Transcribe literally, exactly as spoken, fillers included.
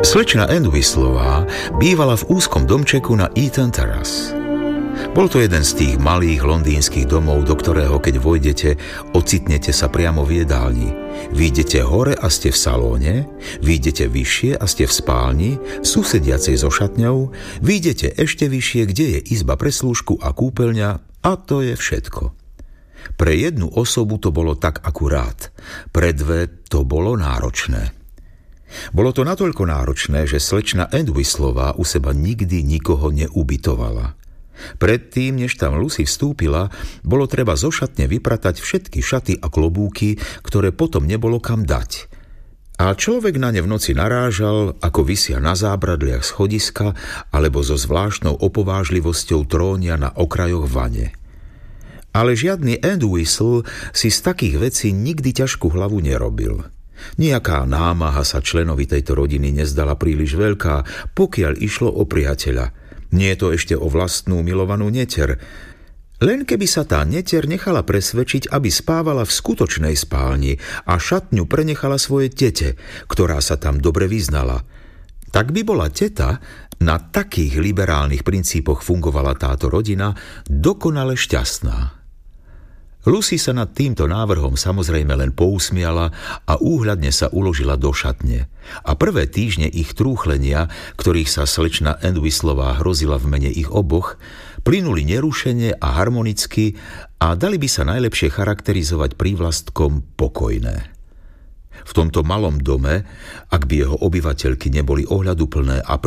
Slečna Entwistlová bývala v úzkom domčeku na Eaton Terrace. Bol to jeden z tých malých londýnskych domov, do ktorého, keď vojdete, ocitnete sa priamo v jedálni. Výjdete hore a ste v salóne, výjdete vyššie a ste v spálni, susediacej so šatňou, výjdete ešte vyššie, kde je izba pre slúžku a kúpeľňa, a to je všetko. Pre jednu osobu to bolo tak akurát, pre dve to bolo náročné. Bolo to natoľko náročné, že slečna Entwistlová u seba nikdy nikoho neubytovala. Predtým, než tam Lucy vstúpila, bolo treba zo šatne vypratať všetky šaty a klobúky, ktoré potom nebolo kam dať. A človek na ne v noci narážal, ako visia na zábradliach schodiska alebo so zvláštnou opovážlivosťou trónia na okrajoch vane. Ale žiadny Entwistle si z takých vecí nikdy ťažkú hlavu nerobil. Nijaká námaha sa členovi tejto rodiny nezdala príliš veľká, pokiaľ išlo o priateľa. Nie je to ešte o vlastnú milovanú neter. Len keby sa tá neter nechala presvedčiť, aby spávala v skutočnej spálni a šatňu prenechala svojej tete, ktorá sa tam dobre vyznala. Tak by bola teta, na takých liberálnych princípoch fungovala táto rodina, dokonale šťastná. Lucy sa nad týmto návrhom samozrejme len pousmiala a úhľadne sa uložila do šatne. A prvé týždne ich trúchlenia, ktorých sa slečna Entwistlová hrozila v mene ich oboch, plynuli nerušene a harmonicky a dali by sa najlepšie charakterizovať prívlastkom pokojné. V tomto malom dome, ak by jeho obyvateľky neboli ohľaduplné a